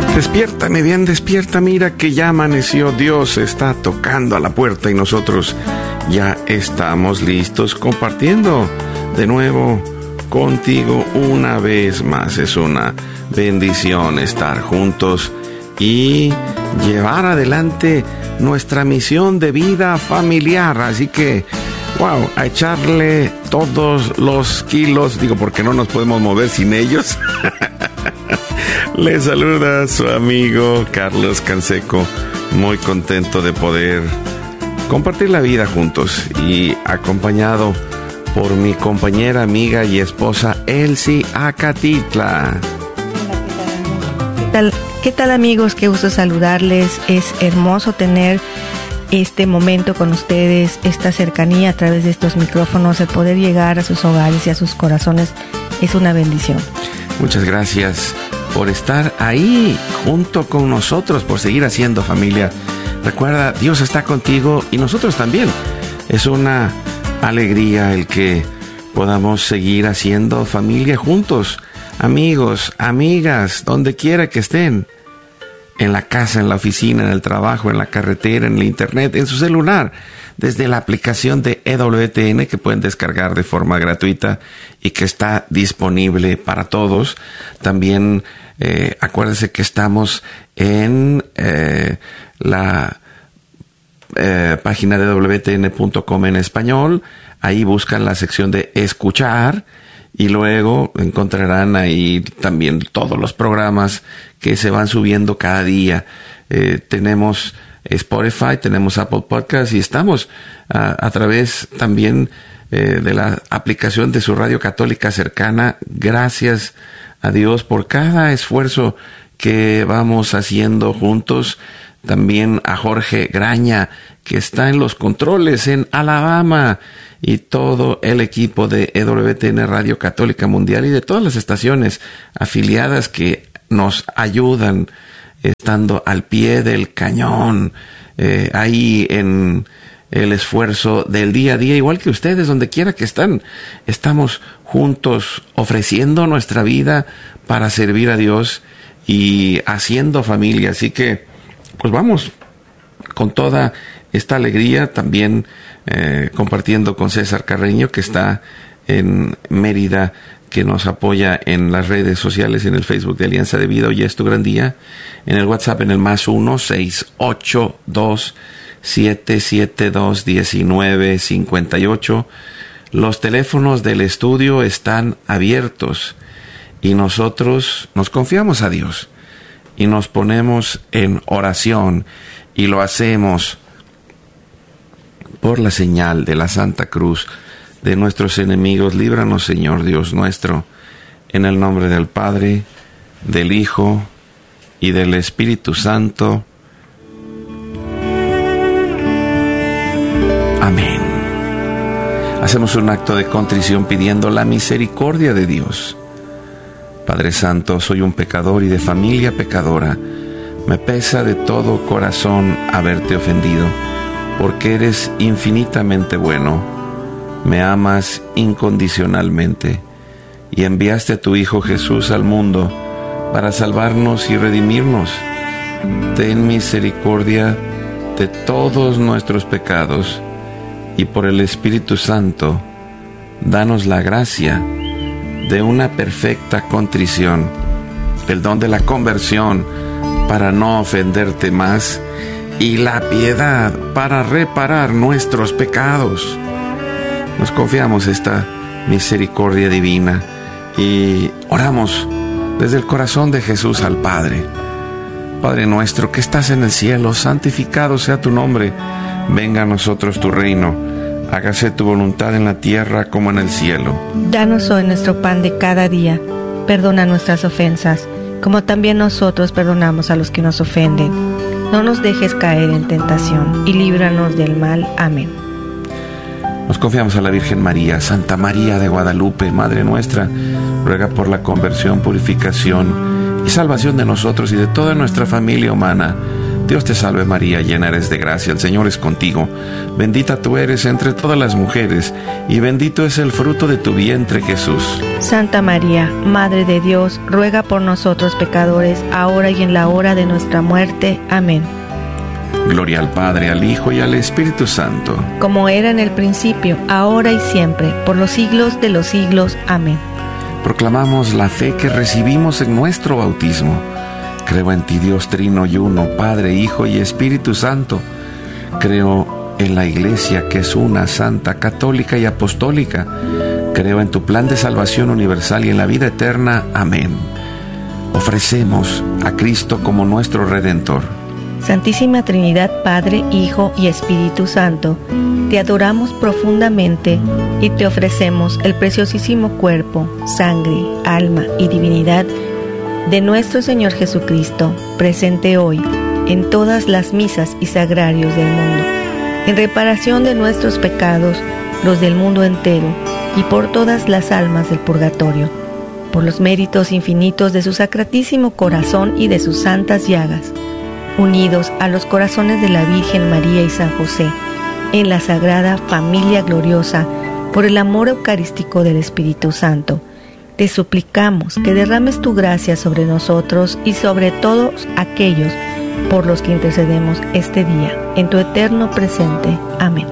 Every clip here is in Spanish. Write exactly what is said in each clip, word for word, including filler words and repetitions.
Despiértame bien, despierta, mira que ya amaneció, Dios está tocando a la puerta y nosotros ya estamos listos compartiendo de nuevo contigo una vez más. Es una bendición estar juntos y llevar adelante nuestra misión de vida familiar, así que wow, a echarle todos los kilos, digo, porque no nos podemos mover sin ellos. Les saluda su amigo Carlos Canseco, muy contento de poder compartir la vida juntos y acompañado por mi compañera, amiga y esposa Elsie Acatitla. ¿Qué tal, qué tal amigos? Qué gusto saludarles. Es hermoso tener este momento con ustedes, esta cercanía a través de estos micrófonos, el poder llegar a sus hogares y a sus corazones es una bendición. Muchas gracias por estar ahí junto con nosotros, por seguir haciendo familia. Recuerda, Dios está contigo y nosotros también. Es una alegría el que podamos seguir haciendo familia juntos, amigos, amigas, donde quiera que estén, en la casa, en la oficina, en el trabajo, en la carretera, en el internet, en su celular, desde la aplicación de E W T N que pueden descargar de forma gratuita y que está disponible para todos. También eh, acuérdense que estamos en eh, la eh, página de doble u te ene punto com en español. Ahí buscan la sección de escuchar y luego encontrarán ahí también todos los programas que se van subiendo cada día. Eh, tenemos Spotify, tenemos Apple Podcasts y estamos a, a través también eh, de la aplicación de su radio católica cercana. Gracias a Dios por cada esfuerzo que vamos haciendo juntos. También a Jorge Graña, que está en los controles en Alabama, y todo el equipo de E W T N Radio Católica Mundial y de todas las estaciones afiliadas que nos ayudan estando al pie del cañón, eh, ahí en el esfuerzo del día a día, igual que ustedes, donde quiera que están. Estamos juntos ofreciendo nuestra vida para servir a Dios y haciendo familia. Así que, pues vamos con toda esta alegría, también eh, compartiendo con César Carreño, que está en Mérida, que nos apoya en las redes sociales, en el Facebook de Alianza de Vida. Hoy es tu gran día. En el WhatsApp, en el más uno, seis ocho dos, siete siete dos, uno nueve cinco ocho. Los teléfonos del estudio están abiertos y nosotros nos confiamos a Dios y nos ponemos en oración y lo hacemos por la señal de la Santa Cruz de nuestros enemigos. Líbranos, Señor Dios nuestro, en el nombre del Padre, del Hijo y del Espíritu Santo. Amén. Hacemos un acto de contrición pidiendo la misericordia de Dios. Padre Santo, soy un pecador y de familia pecadora. Me pesa de todo corazón haberte ofendido, porque eres infinitamente bueno. Me amas incondicionalmente y enviaste a tu Hijo Jesús al mundo para salvarnos y redimirnos. Ten misericordia de todos nuestros pecados y por el Espíritu Santo, danos la gracia de una perfecta contrición, el don de la conversión para no ofenderte más y la piedad para reparar nuestros pecados. Nos confiamos esta misericordia divina y oramos desde el corazón de Jesús al Padre. Padre nuestro que estás en el cielo, santificado sea tu nombre. Venga a nosotros tu reino. Hágase tu voluntad en la tierra como en el cielo. Danos hoy nuestro pan de cada día. Perdona nuestras ofensas, como también nosotros perdonamos a los que nos ofenden. No nos dejes caer en tentación y líbranos del mal. Amén. Nos confiamos a la Virgen María. Santa María de Guadalupe, Madre nuestra, ruega por la conversión, purificación y salvación de nosotros y de toda nuestra familia humana, Dios te salve María, llena eres de gracia, el Señor es contigo. Bendita tú eres entre todas las mujeres, y bendito es el fruto de tu vientre, Jesús. Santa María, Madre de Dios, ruega por nosotros pecadores, ahora y en la hora de nuestra muerte. Amén. Gloria al Padre, al Hijo y al Espíritu Santo. Como era en el principio, ahora y siempre, por los siglos de los siglos. Amén. Proclamamos la fe que recibimos en nuestro bautismo. Creo en ti, Dios Trino y Uno, Padre, Hijo y Espíritu Santo. Creo en la Iglesia, que es una, santa, católica y apostólica. Creo en tu plan de salvación universal y en la vida eterna. Amén. Ofrecemos a Cristo como nuestro Redentor. Santísima Trinidad, Padre, Hijo y Espíritu Santo, te adoramos profundamente y te ofrecemos el preciosísimo cuerpo, sangre, alma y divinidad de nuestro Señor Jesucristo, presente hoy en todas las misas y sagrarios del mundo, en reparación de nuestros pecados, los del mundo entero, y por todas las almas del purgatorio, por los méritos infinitos de su sacratísimo corazón y de sus santas llagas, unidos a los corazones de la Virgen María y San José, en la sagrada familia gloriosa, por el amor eucarístico del Espíritu Santo. Te suplicamos que derrames tu gracia sobre nosotros y sobre todos aquellos por los que intercedemos este día, en tu eterno presente. Amén.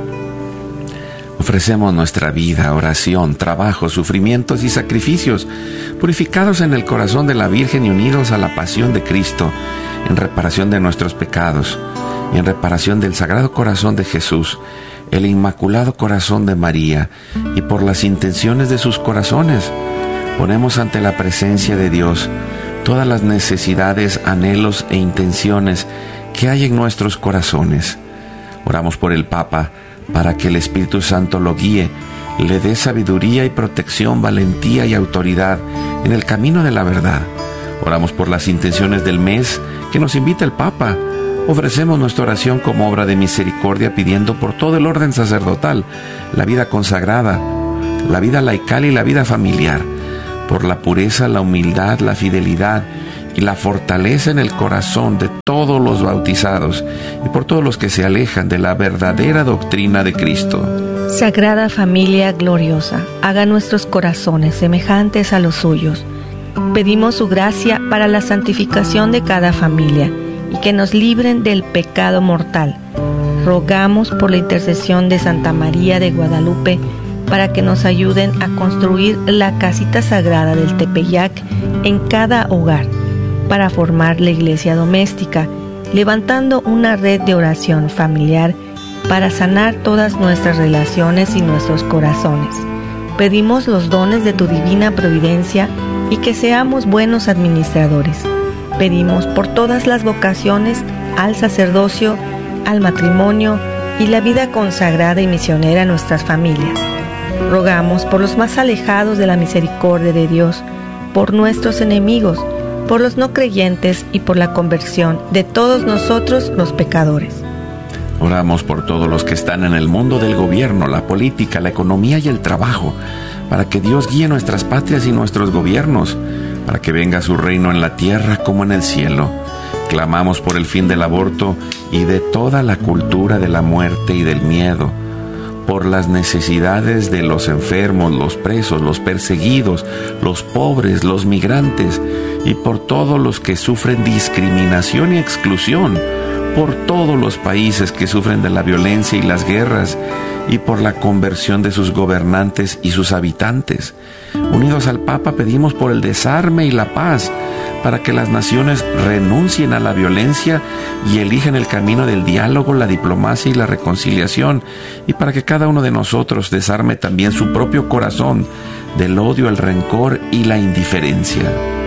Ofrecemos nuestra vida, oración, trabajo, sufrimientos y sacrificios, purificados en el corazón de la Virgen y unidos a la pasión de Cristo, en reparación de nuestros pecados y en reparación del Sagrado Corazón de Jesús, el Inmaculado Corazón de María, y por las intenciones de sus corazones. Ponemos ante la presencia de Dios todas las necesidades, anhelos e intenciones que hay en nuestros corazones. Oramos por el Papa, para que el Espíritu Santo lo guíe, le dé sabiduría y protección, valentía y autoridad en el camino de la verdad. Oramos por las intenciones del mes que nos invita el Papa. Ofrecemos nuestra oración como obra de misericordia, pidiendo por todo el orden sacerdotal, la vida consagrada, la vida laical y la vida familiar, por la pureza, la humildad, la fidelidad y la fortaleza en el corazón de todos los bautizados y por todos los que se alejan de la verdadera doctrina de Cristo. Sagrada familia gloriosa, haga nuestros corazones semejantes a los suyos. Pedimos su gracia para la santificación de cada familia y que nos libren del pecado mortal. Rogamos por la intercesión de Santa María de Guadalupe para que nos ayuden a construir la casita sagrada del Tepeyac en cada hogar, para formar la iglesia doméstica, levantando una red de oración familiar para sanar todas nuestras relaciones y nuestros corazones. Pedimos los dones de tu divina providencia y que seamos buenos administradores. Pedimos por todas las vocaciones al sacerdocio, al matrimonio y la vida consagrada y misionera a nuestras familias. Rogamos por los más alejados de la misericordia de Dios, por nuestros enemigos, por los no creyentes y por la conversión de todos nosotros los pecadores. Oramos por todos los que están en el mundo del gobierno, la política, la economía y el trabajo, para que Dios guíe nuestras patrias y nuestros gobiernos, para que venga su reino en la tierra como en el cielo. Clamamos por el fin del aborto y de toda la cultura de la muerte y del miedo, por las necesidades de los enfermos, los presos, los perseguidos, los pobres, los migrantes, y por todos los que sufren discriminación y exclusión, por todos los países que sufren de la violencia y las guerras, y por la conversión de sus gobernantes y sus habitantes. Unidos al Papa pedimos por el desarme y la paz, para que las naciones renuncien a la violencia y elijan el camino del diálogo, la diplomacia y la reconciliación, y para que cada uno de nosotros desarme también su propio corazón del odio, el rencor y la indiferencia.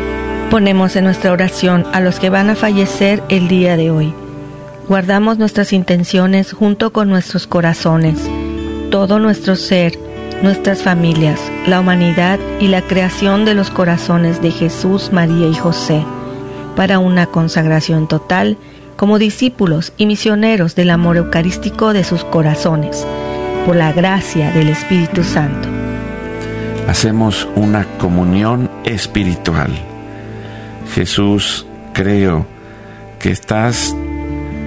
Ponemos en nuestra oración a los que van a fallecer el día de hoy. Guardamos nuestras intenciones junto con nuestros corazones, todo nuestro ser, nuestras familias, la humanidad y la creación de los corazones de Jesús, María y José, para una consagración total como discípulos y misioneros del amor eucarístico de sus corazones, por la gracia del Espíritu Santo. Hacemos una comunión espiritual. Jesús, creo que estás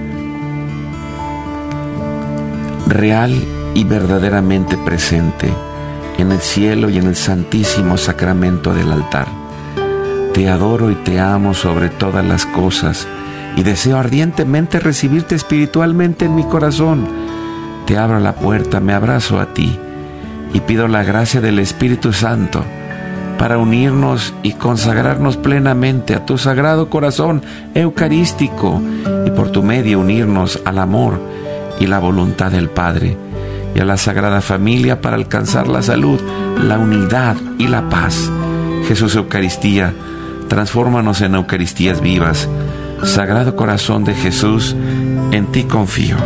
real y verdaderamente presente en el cielo y en el santísimo sacramento del altar. Te adoro y te amo sobre todas las cosas y deseo ardientemente recibirte espiritualmente en mi corazón. Te abro la puerta, me abrazo a ti y pido la gracia del Espíritu Santo para unirnos y consagrarnos plenamente a tu sagrado corazón eucarístico y por tu medio unirnos al amor y la voluntad del Padre y a la Sagrada Familia para alcanzar la salud, la unidad y la paz. Jesús Eucaristía, transfórmanos en Eucaristías vivas. Sagrado Corazón de Jesús, en ti confío.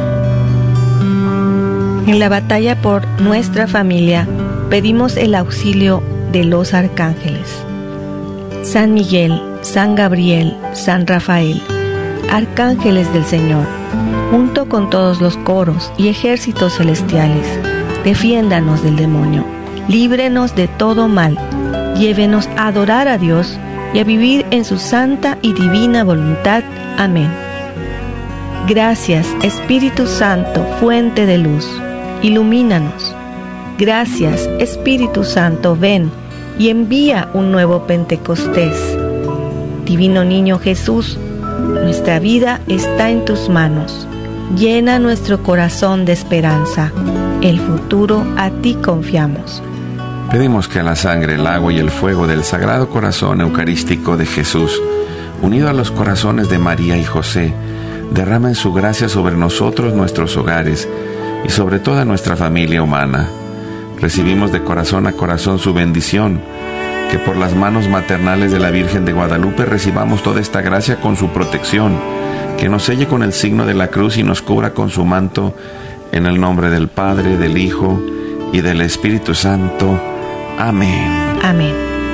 En la batalla por nuestra familia, pedimos el auxilio de los arcángeles. San Miguel, San Gabriel, San Rafael, arcángeles del Señor, junto con todos los coros y ejércitos celestiales, defiéndanos del demonio, líbrenos de todo mal, llévenos a adorar a Dios y a vivir en su santa y divina voluntad. Amén. Gracias, Espíritu Santo, fuente de luz, ilumínanos. Gracias, Espíritu Santo, ven y envía un nuevo Pentecostés. Divino Niño Jesús, nuestra vida está en tus manos. Llena nuestro corazón de esperanza. El futuro a ti confiamos. Pedimos que la sangre, el agua y el fuego del Sagrado Corazón Eucarístico de Jesús, unido a los corazones de María y José, derramen su gracia sobre nosotros, nuestros hogares y sobre toda nuestra familia humana. Recibimos de corazón a corazón su bendición, que por las manos maternales de la Virgen de Guadalupe recibamos toda esta gracia con su protección, que nos selle con el signo de la cruz y nos cubra con su manto, en el nombre del Padre, del Hijo y del Espíritu Santo. Amén. Amén.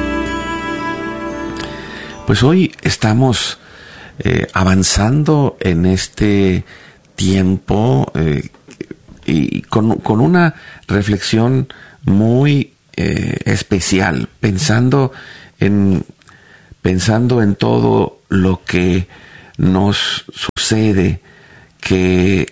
Pues hoy estamos eh, avanzando en este tiempo eh, y con, con una reflexión muy eh, especial, pensando en, pensando en todo lo que nos sucede, que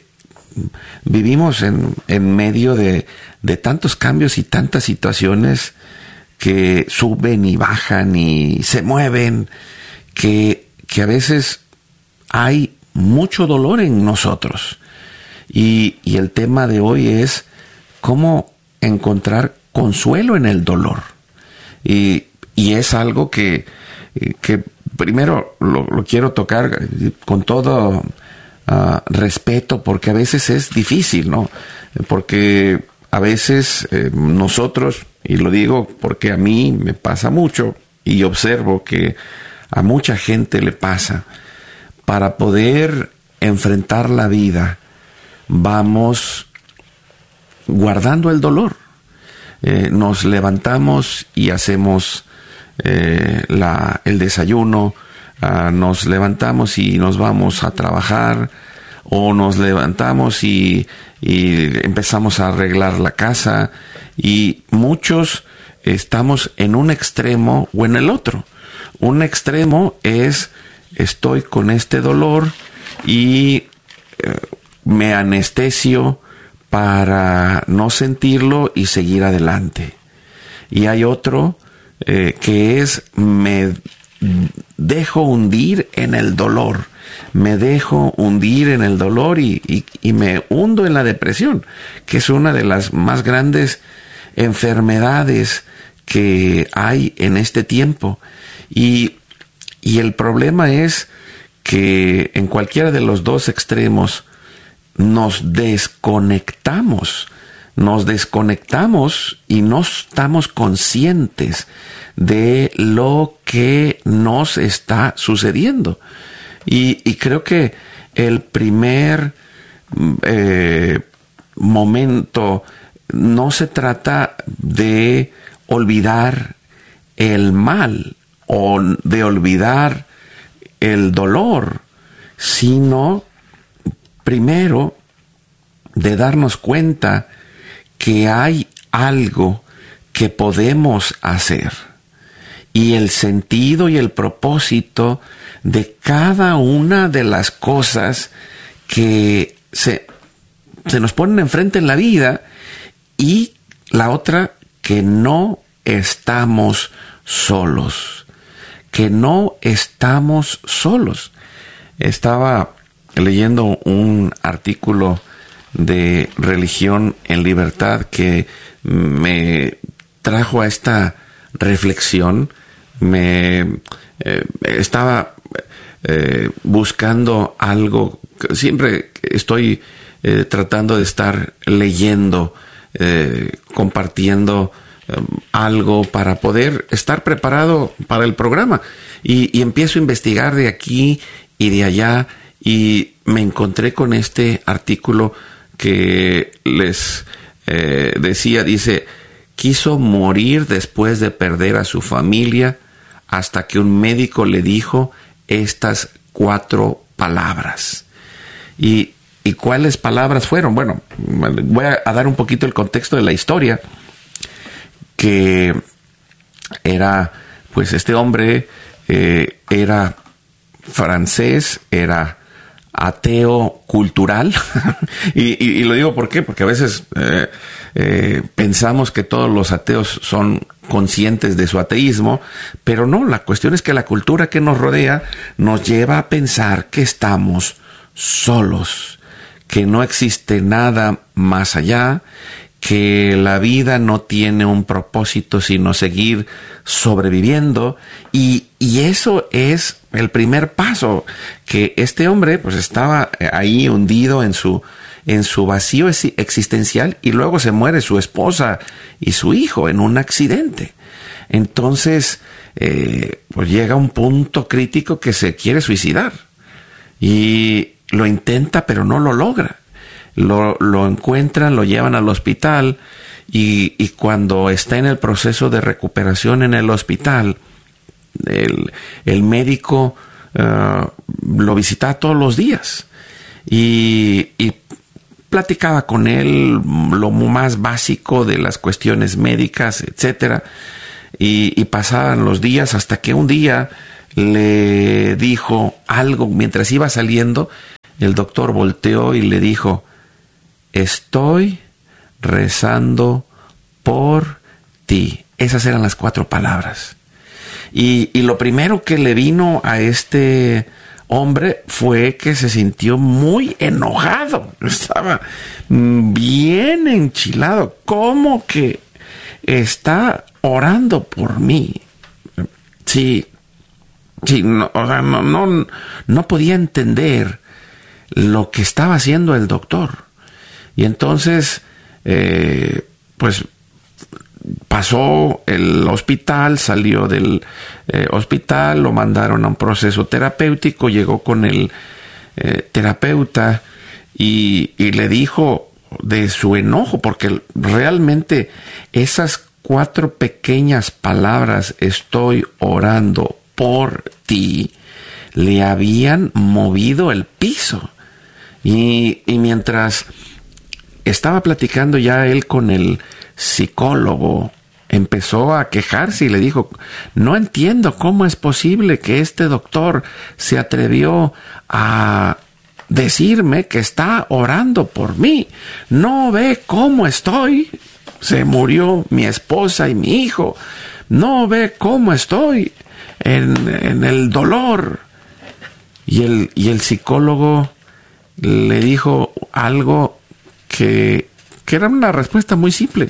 vivimos en, en medio de, de tantos cambios y tantas situaciones que suben y bajan y se mueven, que, que a veces hay mucho dolor en nosotros. Y, y el tema de hoy es cómo encontrar consuelo en el dolor. Y, y es algo que, que primero lo, lo quiero tocar con todo uh, respeto, porque a veces es difícil, ¿no? Porque a veces eh, nosotros, y lo digo porque a mí me pasa mucho y observo que a mucha gente le pasa, para poder enfrentar la vida vamos guardando el dolor. Eh, nos levantamos y hacemos eh, la, el desayuno, uh, nos levantamos y nos vamos a trabajar, o nos levantamos y, y empezamos a arreglar la casa, y muchos estamos en un extremo o en el otro. Un extremo es: estoy con este dolor y eh, me anestesio para no sentirlo y seguir adelante. Y hay otro eh, que es: me dejo hundir en el dolor, me dejo hundir en el dolor y, y, y me hundo en la depresión, que es una de las más grandes enfermedades que hay en este tiempo. Y, y el problema es que en cualquiera de los dos extremos nos desconectamos, nos desconectamos y no estamos conscientes de lo que nos está sucediendo. Y, y creo que el primer eh, momento no se trata de olvidar el mal o de olvidar el dolor, sino primero de darnos cuenta que hay algo que podemos hacer, y el sentido y el propósito de cada una de las cosas que se se nos ponen enfrente en la vida, y la otra, que no estamos solos, que no estamos solos. Estaba leyendo un artículo de Religión en Libertad que me trajo a esta reflexión. Me eh, estaba eh, buscando algo. Siempre estoy eh, tratando de estar leyendo, eh, compartiendo eh, algo para poder estar preparado para el programa. Y, y empiezo a investigar de aquí y de allá, y me encontré con este artículo que les eh, decía, dice: quiso morir después de perder a su familia, hasta que un médico le dijo estas cuatro palabras. ¿Y, y cuáles palabras fueron? Bueno, voy a, a dar un poquito el contexto de la historia, que era, pues este hombre eh, era francés, era ateo cultural. y, y, y lo digo ¿por qué? Porque a veces eh, eh, pensamos que todos los ateos son conscientes de su ateísmo, pero no, la cuestión es que la cultura que nos rodea nos lleva a pensar que estamos solos, que no existe nada más allá, que la vida no tiene un propósito sino seguir sobreviviendo, y, y eso es el primer paso, que este hombre pues estaba ahí hundido en su, en su vacío existencial, y luego se muere su esposa y su hijo en un accidente. Entonces eh, pues llega un punto crítico que se quiere suicidar, y lo intenta pero no lo logra. Lo, lo encuentran, lo llevan al hospital, y, y cuando está en el proceso de recuperación en el hospital, el, el médico uh, lo visitaba todos los días, y, y platicaba con él lo más básico de las cuestiones médicas, etcétera, y, y pasaban los días hasta que un día le dijo algo mientras iba saliendo. El doctor volteó y le dijo: estoy rezando por ti. Esas eran las cuatro palabras. Y, y lo primero que le vino a este hombre fue que se sintió muy enojado. Estaba bien enchilado. ¿Cómo que está orando por mí? Sí, sí, no, o sea, no, no, no podía entender lo que estaba haciendo el doctor. Y entonces, eh, pues, pasó el hospital, salió del eh, hospital, lo mandaron a un proceso terapéutico, llegó con el eh, terapeuta y, y le dijo de su enojo, porque realmente esas cuatro pequeñas palabras, estoy orando por ti, le habían movido el piso. Y, y mientras estaba platicando ya él con el psicólogo, empezó a quejarse y le dijo: no entiendo cómo es posible que este doctor se atrevió a decirme que está orando por mí. No ve cómo estoy. Se murió mi esposa y mi hijo. No ve cómo estoy en, en el dolor. Y el, y el psicólogo le dijo algo que, que era una respuesta muy simple: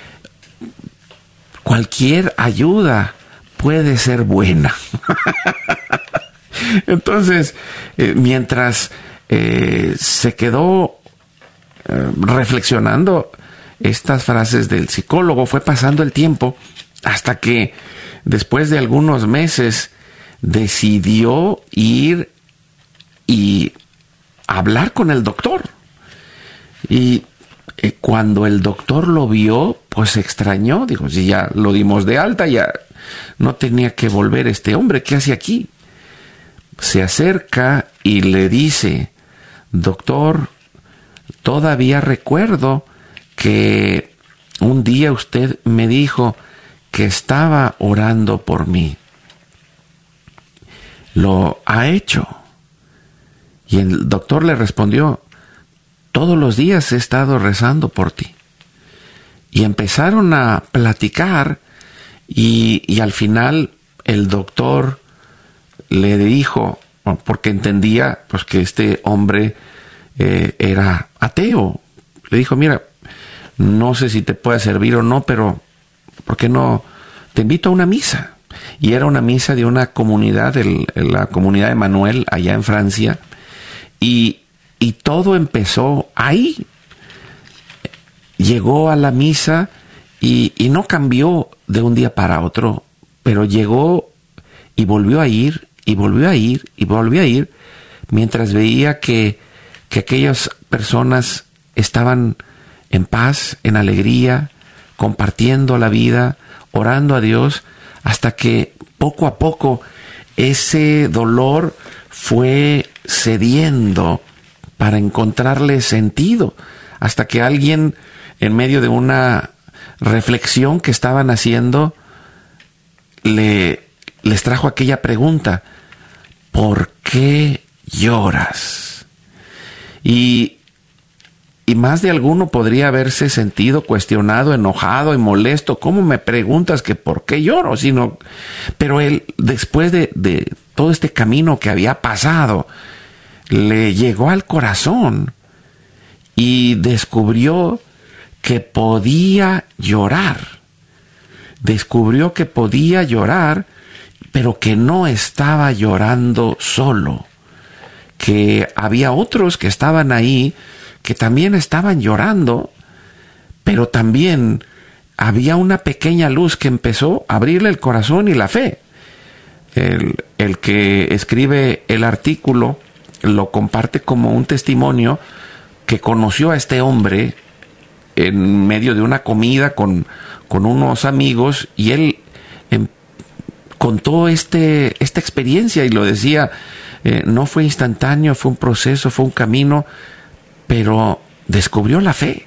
cualquier ayuda puede ser buena. Entonces, eh, mientras eh, se quedó eh, reflexionando estas frases del psicólogo, fue pasando el tiempo hasta que después de algunos meses decidió ir y hablar con el doctor. Y eh, cuando el doctor lo vio, pues se extrañó. Dijo: si ya lo dimos de alta, ya no tenía que volver este hombre, ¿qué hace aquí? Se acerca y le dice: doctor, todavía recuerdo que un día usted me dijo que estaba orando por mí. ¿Lo ha hecho? Y el doctor le respondió: todos los días he estado rezando por ti. Y empezaron a platicar y, y al final el doctor le dijo, porque entendía pues que este hombre eh, era ateo, le dijo, mira, no sé si te puede servir o no, pero ¿por qué no te invito a una misa? Y era una misa de una comunidad, el, la comunidad de Manuel, allá en Francia, y, y todo empezó ahí. Llegó a la misa y, y no cambió de un día para otro, pero llegó y volvió a ir, y volvió a ir, y volvió a ir, mientras veía que, que aquellas personas estaban en paz, en alegría, compartiendo la vida, orando a Dios, hasta que poco a poco ese dolor fue cediendo para encontrarle sentido, hasta que alguien, en medio de una reflexión que estaban haciendo, le, les trajo aquella pregunta: ¿por qué lloras? Y, y más de alguno podría haberse sentido cuestionado, enojado y molesto. ¿Cómo me preguntas que por qué lloro? Sino, pero él, después de, de todo este camino que había pasado, le llegó al corazón y descubrió que podía llorar. Descubrió que podía llorar, pero que no estaba llorando solo. Que había otros que estaban ahí, que también estaban llorando, pero también había una pequeña luz que empezó a abrirle el corazón y la fe. El, el que escribe el artículo lo comparte como un testimonio que conoció a este hombre en medio de una comida con, con unos amigos, y él em, contó este, esta experiencia y lo decía, eh, no fue instantáneo, fue un proceso, fue un camino, pero descubrió la fe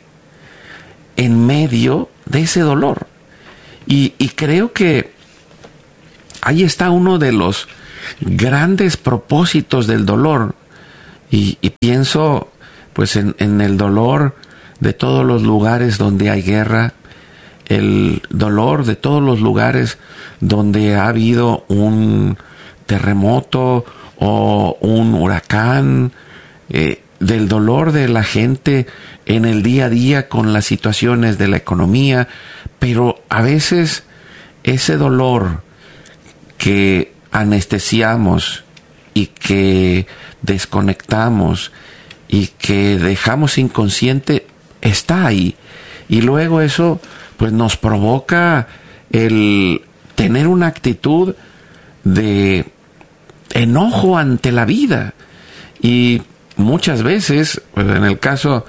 en medio de ese dolor. Y, y creo que ahí está uno de los grandes propósitos del dolor, y, y pienso pues en, en el dolor de todos los lugares donde hay guerra, el dolor de todos los lugares donde ha habido un terremoto o un huracán, eh, del dolor de la gente en el día a día con las situaciones de la economía, pero a veces ese dolor que anestesiamos y que desconectamos y que dejamos inconsciente está ahí, y luego eso pues nos provoca el tener una actitud de enojo ante la vida. Y muchas veces, pues en el caso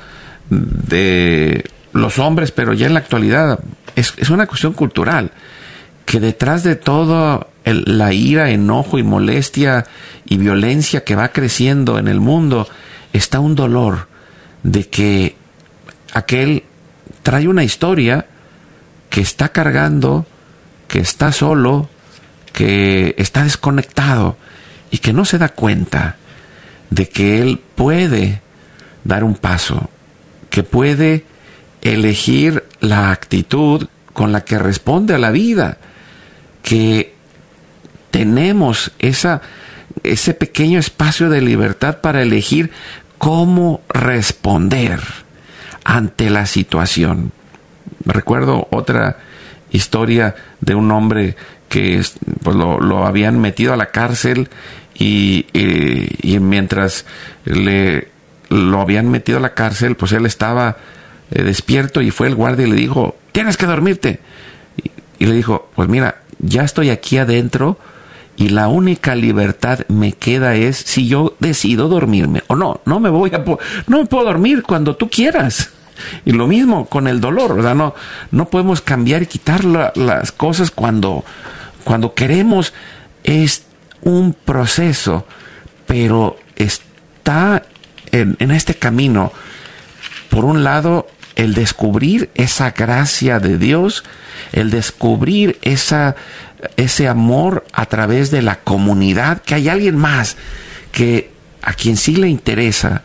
de los hombres, pero ya en la actualidad es, es una cuestión cultural, que detrás de todo el, la ira, enojo y molestia y violencia que va creciendo en el mundo, está un dolor de que aquel trae una historia que está cargando, que está solo, que está desconectado y que no se da cuenta de que él puede dar un paso, que puede elegir la actitud con la que responde a la vida, que tenemos esa, ese pequeño espacio de libertad para elegir cómo responder ante la situación. Recuerdo otra historia de un hombre que pues, lo, lo habían metido a la cárcel y, y, y mientras le lo habían metido a la cárcel, pues él estaba eh, despierto, y fue el guardia y le dijo: tienes que dormirte. Y, y le dijo: pues mira, ya estoy aquí adentro y la única libertad me queda es si yo decido dormirme o no. No me voy a po- no me puedo dormir cuando tú quieras. Y lo mismo con el dolor, ¿verdad? No, no podemos cambiar y quitar la, las cosas cuando, cuando queremos. Es un proceso, pero está en, en este camino, por un lado, el descubrir esa gracia de Dios, el descubrir esa, ese amor a través de la comunidad, que hay alguien más que a quien sí le interesa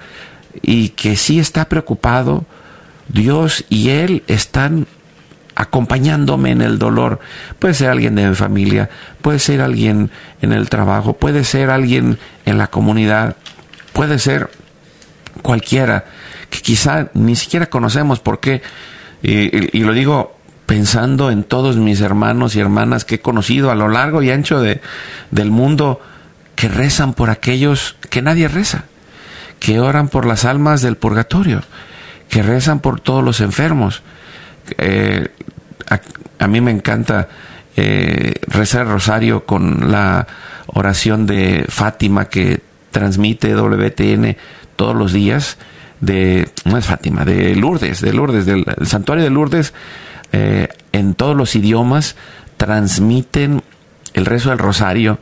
y que sí está preocupado, Dios y Él están acompañándome en el dolor. Puede ser alguien de mi familia, puede ser alguien en el trabajo, puede ser alguien en la comunidad, puede ser cualquiera que quizá ni siquiera conocemos. Porque, y, y lo digo pensando en todos mis hermanos y hermanas que he conocido a lo largo y ancho de, del mundo, que rezan por aquellos que nadie reza, que oran por las almas del purgatorio, que rezan por todos los enfermos. Eh, a, a mí me encanta eh, rezar el rosario con la oración de Fátima que transmite W T N todos los días, de, no es Fátima, de Lourdes, de Lourdes, del el santuario de Lourdes. Eh, en todos los idiomas transmiten el rezo del rosario,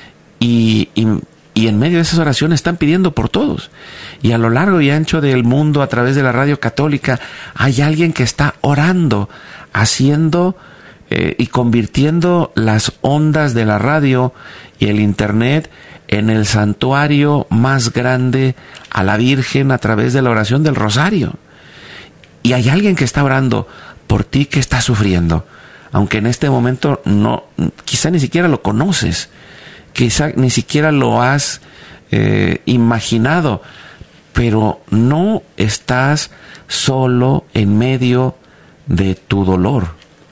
y, y, y en medio de esas oraciones están pidiendo por todos. Y a lo largo y ancho del mundo, a través de la radio católica, hay alguien que está orando, haciendo eh, y convirtiendo las ondas de la radio y el internet en el santuario más grande a la Virgen a través de la oración del rosario. Y hay alguien que está orando por ti que estás sufriendo, aunque en este momento no, quizá ni siquiera lo conoces, quizá ni siquiera lo has eh, imaginado, pero no estás solo en medio de tu dolor.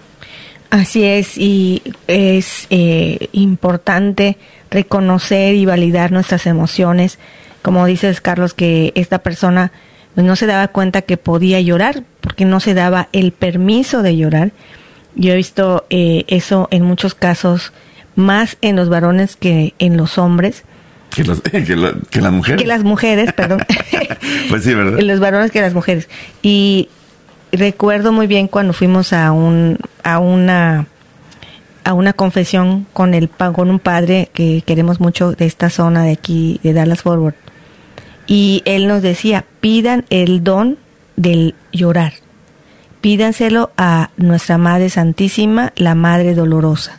Así es, y es eh, importante reconocer y validar nuestras emociones. Como dices, Carlos, que esta persona pues no se daba cuenta que podía llorar porque no se daba el permiso de llorar. Yo he visto eh, eso en muchos casos, más en los varones que en los hombres. Que, los, que, lo, que las mujeres. Que las mujeres, perdón. Pues sí, ¿verdad? Los varones que las mujeres. Y recuerdo muy bien cuando fuimos a un a una a una confesión con el con un padre que queremos mucho de esta zona de aquí de Dallas Fort Worth. Y él nos decía, pidan el don del llorar. Pídanselo a nuestra Madre Santísima, la Madre Dolorosa.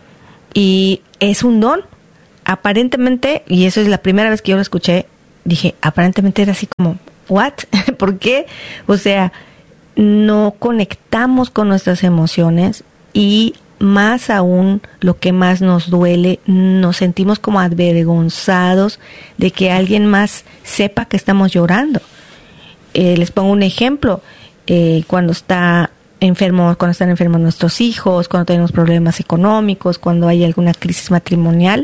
Y es un don. Aparentemente, y eso es la primera vez que yo lo escuché, dije, aparentemente era así como, ¿what? ¿Por qué? O sea, no conectamos con nuestras emociones, y más aún, lo que más nos duele, nos sentimos como avergonzados de que alguien más sepa que estamos llorando. Eh, les pongo un ejemplo, eh, cuando está enfermo, cuando están enfermos nuestros hijos, cuando tenemos problemas económicos, cuando hay alguna crisis matrimonial,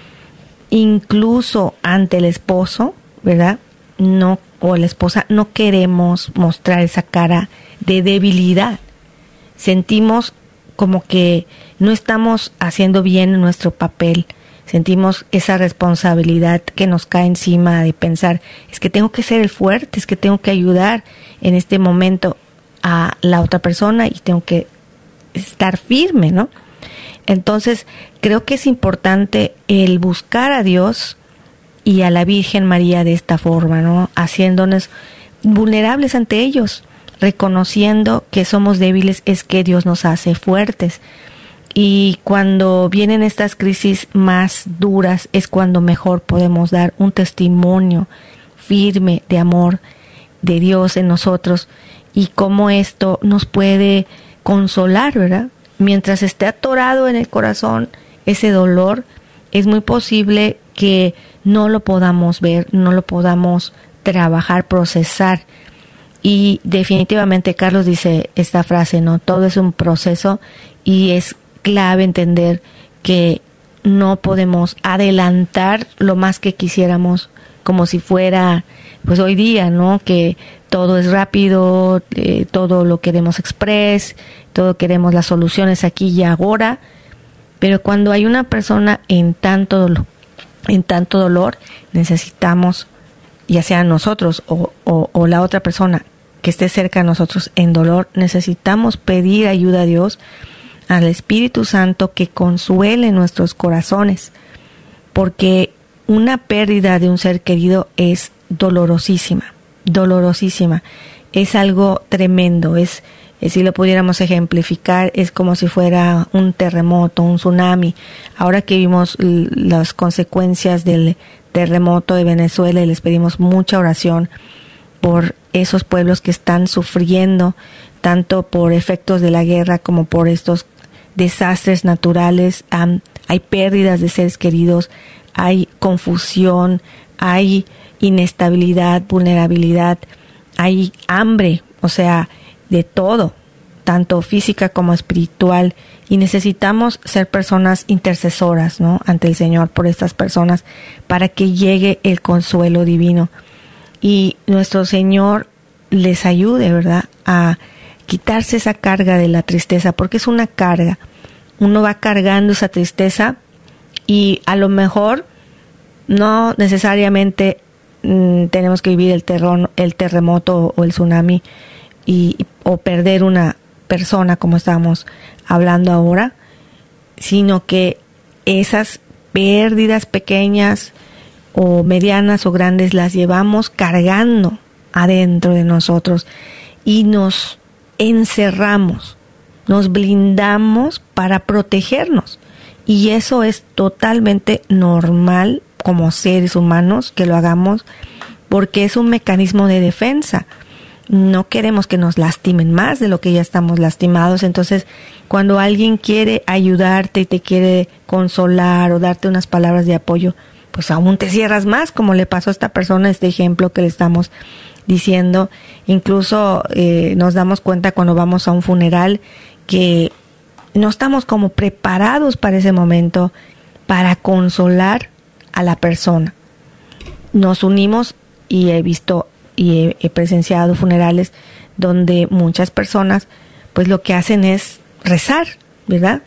incluso ante el esposo, ¿verdad? No, o la esposa, no queremos mostrar esa cara de debilidad. Sentimos como que no estamos haciendo bien nuestro papel. Sentimos esa responsabilidad que nos cae encima de pensar, es que tengo que ser el fuerte, es que tengo que ayudar en este momento a la otra persona y tengo que estar firme, ¿no? Entonces, creo que es importante el buscar a Dios y a la Virgen María de esta forma, ¿no? Haciéndonos vulnerables ante ellos, reconociendo que somos débiles, es que Dios nos hace fuertes. Y cuando vienen estas crisis más duras es cuando mejor podemos dar un testimonio firme de amor de Dios en nosotros, y cómo esto nos puede consolar, ¿verdad? Mientras esté atorado en el corazón ese dolor, es muy posible que no lo podamos ver, no lo podamos trabajar, procesar. Y definitivamente Carlos dice esta frase, ¿no? Todo es un proceso, y es clave entender que no podemos adelantar lo más que quisiéramos, como si fuera, pues hoy día, ¿no? Que todo es rápido, eh, todo lo queremos express, todo queremos las soluciones aquí y ahora, pero cuando hay una persona en tanto dolor, en tanto dolor, necesitamos, ya sea nosotros o, o, o la otra persona que esté cerca de nosotros en dolor, necesitamos pedir ayuda a Dios, al Espíritu Santo, que consuele nuestros corazones, porque una pérdida de un ser querido es dolorosísima, dolorosísima, es algo tremendo, es, es si lo pudiéramos ejemplificar, es como si fuera un terremoto, un tsunami. Ahora que vimos l- las consecuencias del terremoto de Venezuela, y les pedimos mucha oración por esos pueblos que están sufriendo, tanto por efectos de la guerra como por estos desastres naturales. Um, hay pérdidas de seres queridos, hay confusión, hay inestabilidad, vulnerabilidad, hay hambre, o sea, de todo, tanto física como espiritual, y necesitamos ser personas intercesoras, ¿no?, ante el Señor por estas personas para que llegue el consuelo divino y nuestro Señor les ayude, ¿verdad?, a quitarse esa carga de la tristeza, porque es una carga. Uno va cargando esa tristeza y a lo mejor no necesariamente mmm, tenemos que vivir el, terror, el terremoto o el tsunami y, o perder una persona como estamos hablando ahora, sino que esas pérdidas pequeñas o medianas o grandes las llevamos cargando adentro de nosotros y nos encerramos, nos blindamos para protegernos, y eso es totalmente normal como seres humanos que lo hagamos, porque es un mecanismo de defensa. No queremos que nos lastimen más de lo que ya estamos lastimados. Entonces, cuando alguien quiere ayudarte y te quiere consolar o darte unas palabras de apoyo, pues aún te cierras más, como le pasó a esta persona, este ejemplo que le estamos diciendo. Incluso eh, nos damos cuenta cuando vamos a un funeral que no estamos como preparados para ese momento, para consolar a la persona. Nos unimos, y he visto y he, he presenciado funerales donde muchas personas pues lo que hacen es rezar, ¿verdad?,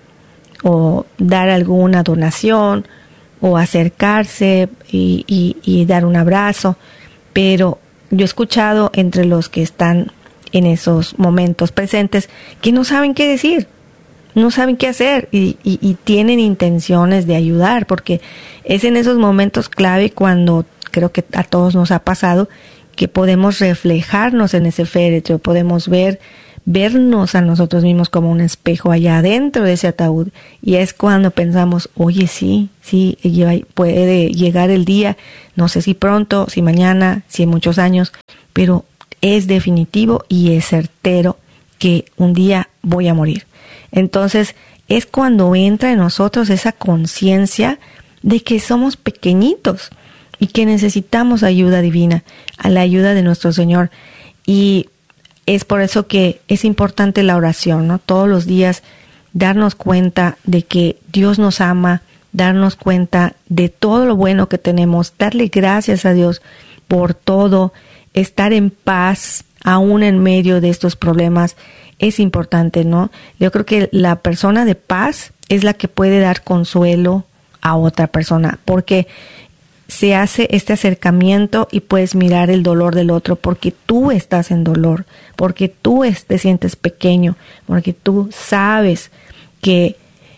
o dar alguna donación o acercarse y, y, y dar un abrazo. Pero yo he escuchado entre los que están en esos momentos presentes que no saben qué decir, no saben qué hacer, y, y, y tienen intenciones de ayudar, porque es en esos momentos clave cuando creo que a todos nos ha pasado que podemos reflejarnos en ese féretro, podemos ver, vernos a nosotros mismos como un espejo allá adentro de ese ataúd, y es cuando pensamos, oye, sí, sí, puede llegar el día, no sé si pronto, si mañana, si en muchos años, pero es definitivo y es certero que un día voy a morir. Entonces, es cuando entra en nosotros esa conciencia de que somos pequeñitos y que necesitamos ayuda divina, a la ayuda de nuestro Señor. Y es por eso que es importante la oración, ¿no? Todos los días darnos cuenta de que Dios nos ama, darnos cuenta de todo lo bueno que tenemos, darle gracias a Dios por todo, estar en paz aún en medio de estos problemas. Es importante, ¿no? Yo creo que la persona de paz es la que puede dar consuelo a otra persona, porque se hace este acercamiento y puedes mirar el dolor del otro, porque tú estás en dolor, porque tú te sientes pequeño, porque tú sabes que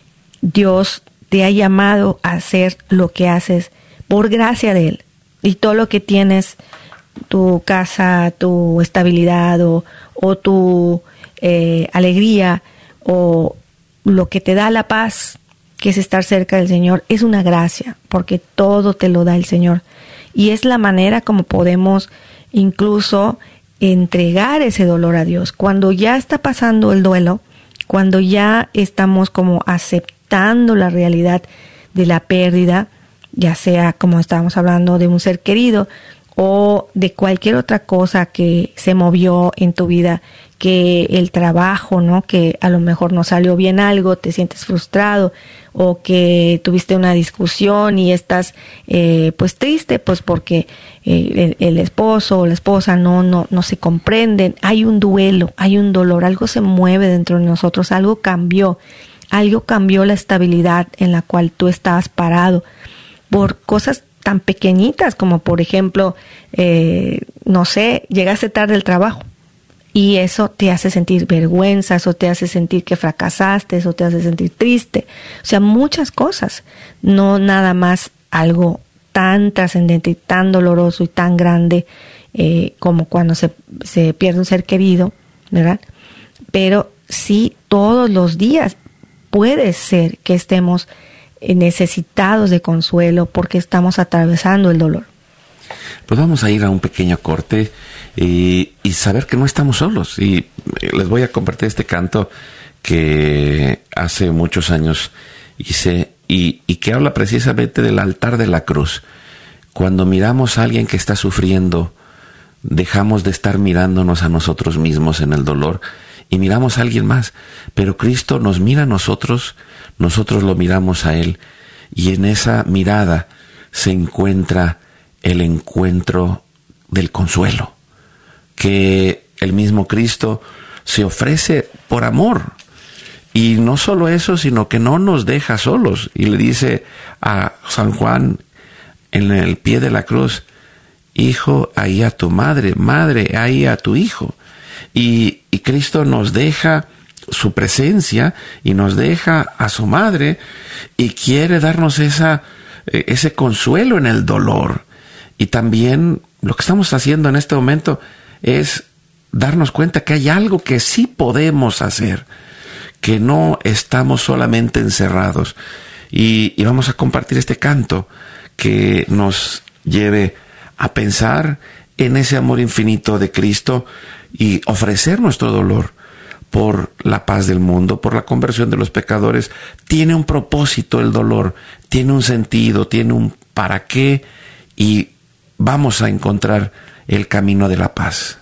Dios te ha llamado a hacer lo que haces por gracia de Él, y todo lo que tienes, tu casa, tu estabilidad o, o tu eh, alegría o lo que te da la paz, que es estar cerca del Señor, es una gracia, porque todo te lo da el Señor. Y es la manera como podemos incluso entregar ese dolor a Dios. Cuando ya está pasando el duelo, cuando ya estamos como aceptando la realidad de la pérdida, ya sea, como estábamos hablando, de un ser querido o de cualquier otra cosa que se movió en tu vida, que el trabajo, ¿no?, que a lo mejor no salió bien algo, te sientes frustrado, o que tuviste una discusión y estás eh, pues triste, pues porque eh, el, el esposo o la esposa no, no, no se comprenden. Hay un duelo, hay un dolor, algo se mueve dentro de nosotros, algo cambió, algo cambió la estabilidad en la cual tú estabas parado, por cosas tan pequeñitas como, por ejemplo, eh, no sé, llegaste tarde al trabajo y eso te hace sentir vergüenza, eso te hace sentir que fracasaste, eso te hace sentir triste. O sea, muchas cosas, no nada más algo tan trascendente y tan doloroso y tan grande eh, como cuando se, se pierde un ser querido, ¿verdad? Pero sí, todos los días puede ser que estemos necesitados de consuelo porque estamos atravesando el dolor. Pues vamos a ir a un pequeño corte y, y saber que no estamos solos. Y les voy a compartir este canto que hace muchos años hice y, y que habla precisamente del altar de la cruz. Cuando miramos a alguien que está sufriendo, dejamos de estar mirándonos a nosotros mismos en el dolor y miramos a alguien más. Pero Cristo nos mira a nosotros, nosotros lo miramos a Él, y en esa mirada se encuentra el encuentro del consuelo, que el mismo Cristo se ofrece por amor. Y no solo eso, sino que no nos deja solos. Y le dice a San Juan en el pie de la cruz: hijo, ahí a tu madre, madre, ahí a tu hijo. Y, y Cristo nos deja su presencia y nos deja a su madre y quiere darnos esa, ese consuelo en el dolor. Y también lo que estamos haciendo en este momento es darnos cuenta que hay algo que sí podemos hacer, que no estamos solamente encerrados. Y, y vamos a compartir este canto que nos lleve a pensar en ese amor infinito de Cristo y ofrecer nuestro dolor por la paz del mundo, por la conversión de los pecadores. Tiene un propósito el dolor, tiene un sentido, tiene un para qué, y vamos a encontrar el camino de la paz.